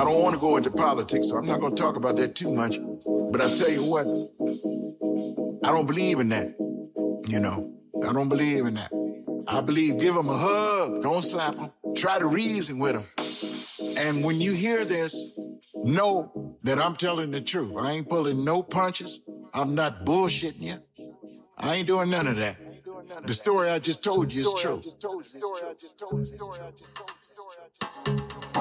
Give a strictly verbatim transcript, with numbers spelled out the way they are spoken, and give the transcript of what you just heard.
I don't want to go into politics, so I'm not going to talk about that too much. But I tell you what, I don't believe in that. You know, I don't believe in that. I believe give them a hug, don't slap them. Try to reason with them. And when you hear this, know that I'm telling the truth. I ain't pulling no punches. I'm not bullshitting you. I ain't doing none of that. The story I just told you is true.